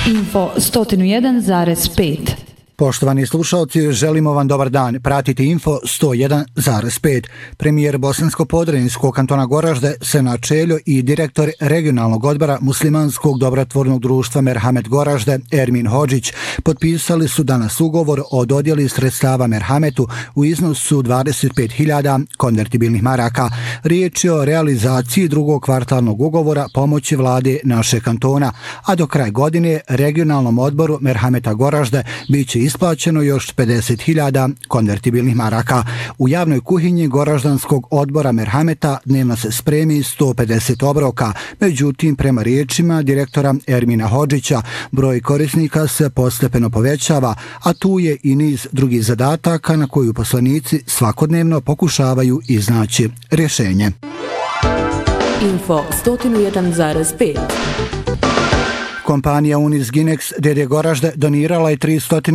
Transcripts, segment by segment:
Info 101,5. Poštovani slušalci, želimo vam dobar dan. Pratite Info 101,5. Premijer Bosansko-Podrinjskog kantona Goražde, Senad Čeljo i direktor regionalnog odbora Muslimanskog dobrotvornog društva Merhamet Goražde, Ermin Hodžić, potpisali su danas ugovor o dodjeli sredstava Merhametu u iznosu 25.000 konvertibilnih maraka. Riječ je o realizaciji drugog kvartalnog ugovora pomoći vlade našeg kantona, a do kraja godine regionalnom odboru Merhameta Goražde bit će isplaćeno još 50.000 konvertibilnih maraka. U javnoj kuhinji Goraždanskog odbora Merhameta dnevno se spremi 150 obroka. Međutim, prema riječima direktora Ermina Hodžića, broj korisnika se postepeno povećava, a tu je i niz drugih zadataka na koju poslanici svakodnevno pokušavaju iznaći rješenje. Info 101,5. Kompanija Unis Ginex d.d. Goražde donirala je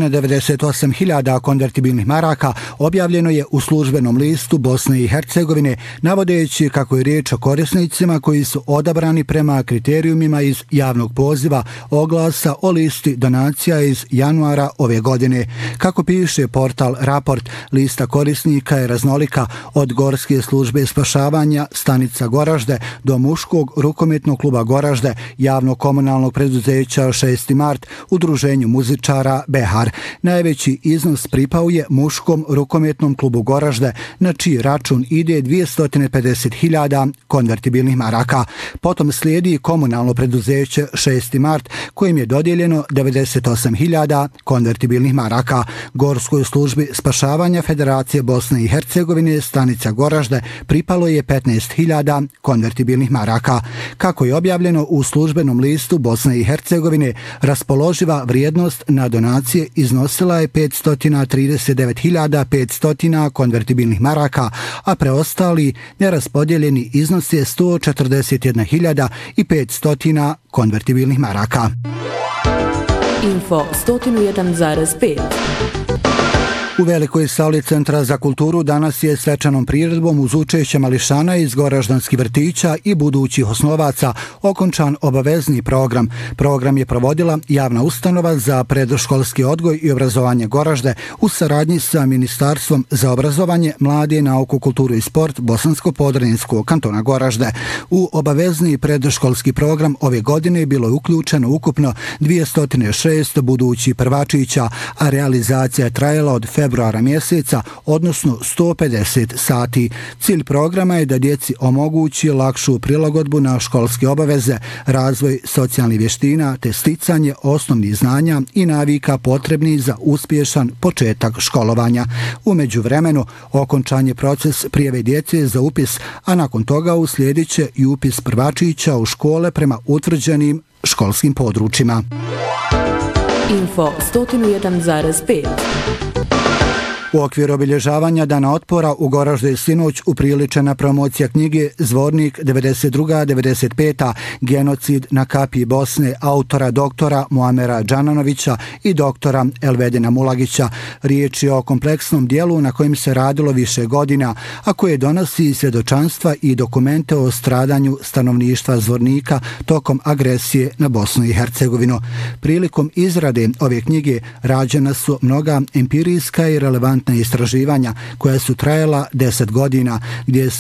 398.000 konvertibilnih maraka, objavljeno je u službenom listu Bosne i Hercegovine, navodeći kako je riječ o korisnicima koji su odabrani prema kriterijumima iz javnog poziva oglasa o listi donacija iz januara ove godine. Kako piše portal Raport, lista korisnika je raznolika od Gorske službe spašavanja stanica Goražde do muškog rukometnog kluba Goražde, javnog komunalnog preduzeća 6. mart, udruženju muzičara Behar. Najveći iznos pripao je muškom rukometnom klubu Goražde, na čiji račun ide 250.000 konvertibilnih maraka. Potom slijedi komunalno preduzeće 6. mart, kojim je dodijeljeno 98.000 konvertibilnih maraka. Gorskoj službi spašavanja Federacije Bosne i Hercegovine stanica Goražde pripalo je 15.000 konvertibilnih maraka. Kako je objavljeno u službenom listu Bosne i Hercegovine, raspoloživa vrijednost na donacije iznosila je 539.500 konvertibilnih maraka, a preostali neraspodijeljeni iznos je 141.500 konvertibilnih maraka. Info 101,5. U velikoj sali Centra za kulturu danas je svečanom priredbom uz učešće mališana iz goraždanskih vrtića i budućih osnovaca okončan obavezni program. Program je provodila javna ustanova za predškolski odgoj i obrazovanje Goražde u saradnji sa Ministarstvom za obrazovanje, mlade, nauku, kulturu i sport Bosansko-Podrinjskog kantona Goražde. U obavezni predškolski program ove godine bilo je uključeno ukupno 206 budućih prvačića, a realizacija je trajala od februara mjeseca, odnosno 150 sati. Cilj programa je da djeci omogući lakšu prilagodbu na školske obaveze, razvoj socijalnih vještina te sticanje osnovnih znanja i navika potrebnih za uspješan početak školovanja. U međuvremenu okončan je proces prijave djece za upis, a nakon toga uslijedit će i upis prvačića u škole prema utvrđenim školskim područjima. Info 101,5. U okviru obilježavanja Dana otpora u Goraždu je sinoć upriličena promocija knjige Zvornik 92-95. Genocid na kapiji Bosne autora doktora Muamera Džananovića i doktora Elvedina Mulagića. Riječ je o kompleksnom dijelu na kojem se radilo više godina, a koje donosi svjedočanstva i dokumente o stradanju stanovništva Zvornika tokom agresije na Bosnu i Hercegovinu. Prilikom izrade ove knjige rađena su mnoga empirijska i relevantna istraživanja koja su trajala 10 godina, gdje